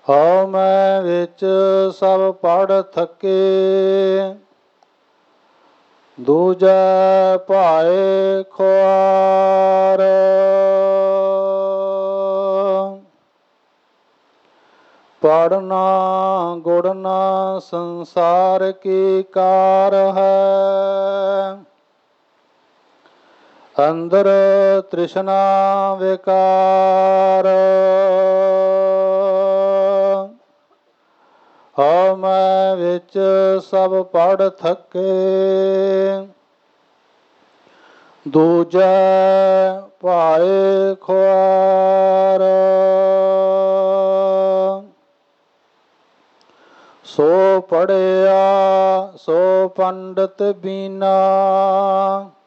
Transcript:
ਹਉ ਮੈਂ ਵਿੱਚ ਸਭ ਪੜ ਥਕੇ, ਦੂਜੈ ਭਾਏ ਖੁਆਰ। ਪੜਨਾ ਗੁੜਨਾ ਸੰਸਾਰ ਕੀ ਕਾਰ ਹੈ, ਅੰਦਰ ਤ੍ਰਿਸ਼ਨਾ ਵਿਕਾਰ। ਹਉ ਮੈਂ ਵਿੱਚ ਸਭ ਪੜ ਥਕੇ, ਦੂਜੈ ਭਾਏ ਖੁਆਰ। ਸੋ ਪੜਿਆ ਸੋ ਪੰਡਤ ਬੀਨਾ,